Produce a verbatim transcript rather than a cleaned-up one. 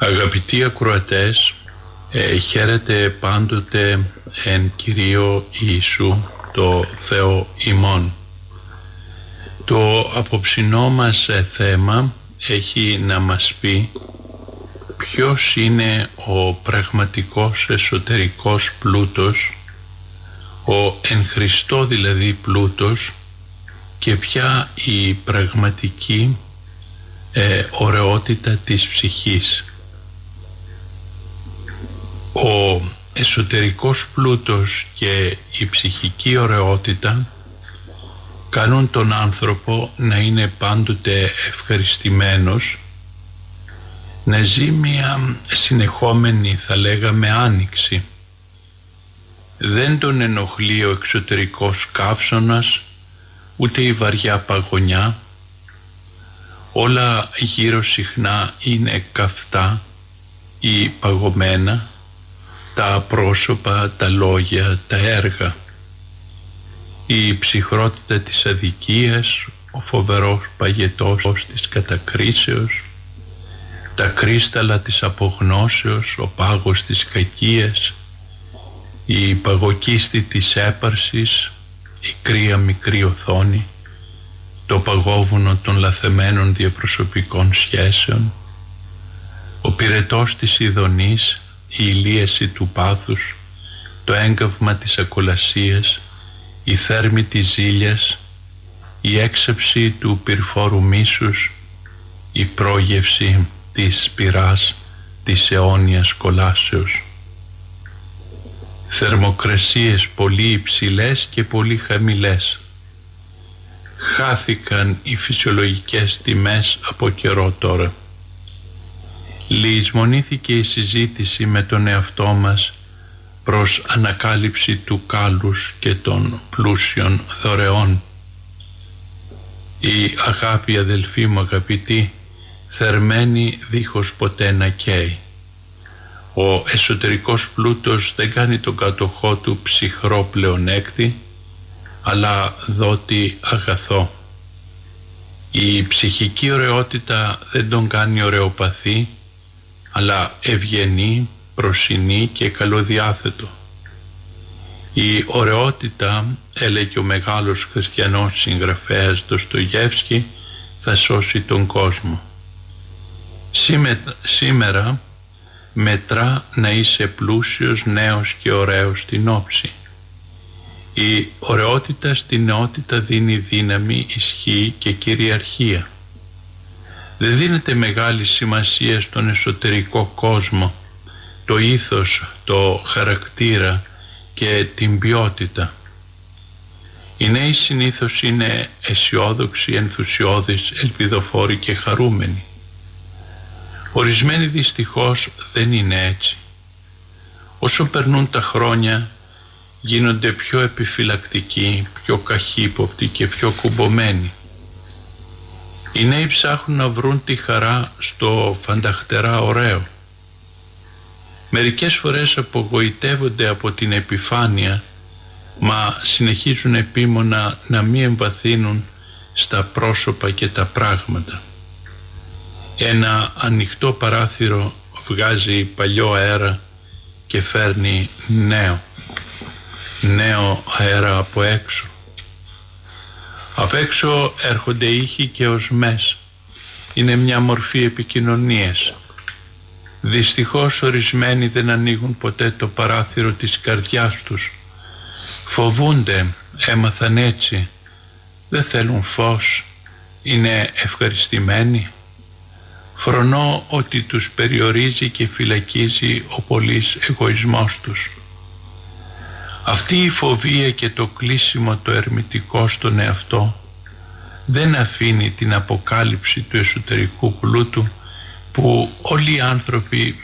Αγαπητοί ακροατές, ε, χαίρετε πάντοτε εν Κυρίω Ιησού το Θεό ημών. Το απόψινό μας θέμα έχει να μας πει ποιος είναι ο πραγματικός εσωτερικός πλούτος, ο εν Χριστώ δηλαδή πλούτος, και ποια η πραγματική ε, ωραιότητα της ψυχής. Ο εσωτερικός πλούτος και η ψυχική ωραιότητα κάνουν τον άνθρωπο να είναι πάντοτε ευχαριστημένος, να ζει μια συνεχόμενη, θα λέγαμε, άνοιξη. Δεν τον ενοχλεί ο εξωτερικός καύσωνας, ούτε η βαριά παγωνιά. Όλα γύρω συχνά είναι καυτά ή παγωμένα, τα πρόσωπα, τα λόγια, τα έργα. Η ψυχρότητα της αδικίας, ο φοβερός παγετός της κατακρίσεως, τα κρίσταλα της απογνώσεως, ο πάγος της κακίας, η παγοκίστη της έπαρσης, η κρύα μικρή οθόνη, το παγόβουνο των λαθεμένων διαπροσωπικών σχέσεων, ο πυρετός της ειδονής, η ηλίαση του πάθους, το έγκαυμα της ακολασίας, η θέρμη της ζήλιας, η έξαψη του πυρφόρου μίσους, η πρόγευση της πυράς της αιώνιας κολάσεως. Θερμοκρασίες πολύ υψηλές και πολύ χαμηλές. Χάθηκαν οι φυσιολογικές τιμές από καιρό τώρα. Λησμονήθηκε η συζήτηση με τον εαυτό μας προς ανακάλυψη του κάλους και των πλούσιων δωρεών. Η αγάπη, αδελφοί μου αγαπητοί, θερμαίνει δίχως ποτέ να καίει. Ο εσωτερικός πλούτος δεν κάνει τον κατοχό του ψυχρό πλεονέκτη, αλλά δότη αγαθό. Η ψυχική ωραιότητα δεν τον κάνει ωραιοπαθή, αλλά ευγενή, προσινή και καλοδιάθετο. Η ωραιότητα, έλεγε ο μεγάλος χριστιανός συγγραφέας Ντοστογεύσκι, θα σώσει τον κόσμο. Σήμερα μετρά να είσαι πλούσιος, νέος και ωραίος στην όψη. Η ωραιότητα στην νεότητα δίνει δύναμη, ισχύ και κυριαρχία. Δεν δίνεται μεγάλη σημασία στον εσωτερικό κόσμο, το ήθος, το χαρακτήρα και την ποιότητα. Οι νέοι συνήθως είναι αισιόδοξοι, ενθουσιώδεις, ελπιδοφόροι και χαρούμενοι. Ορισμένοι δυστυχώς δεν είναι έτσι. Όσο περνούν τα χρόνια, γίνονται πιο επιφυλακτικοί, πιο καχύποπτοι και πιο κουμπωμένοι. Οι νέοι ψάχνουν να βρουν τη χαρά στο φανταχτερά ωραίο. Μερικές φορές απογοητεύονται από την επιφάνεια, μα συνεχίζουν επίμονα να μην εμβαθύνουν στα πρόσωπα και τα πράγματα. Ένα ανοιχτό παράθυρο βγάζει παλιό αέρα και φέρνει νέο, νέο αέρα από έξω. Απ' έξω έρχονται ήχοι και οσμές. Είναι μια μορφή επικοινωνίας. Δυστυχώς ορισμένοι δεν ανοίγουν ποτέ το παράθυρο της καρδιάς τους. Φοβούνται, έμαθαν έτσι. Δεν θέλουν φως, είναι ευχαριστημένοι. Φρονώ ότι τους περιορίζει και φυλακίζει ο πολύς εγωισμός τους. Αυτή η φοβία και το κλείσιμο το ερμητικό στον εαυτό δεν αφήνει την αποκάλυψη του εσωτερικού πλούτου που όλοι οι άνθρωποι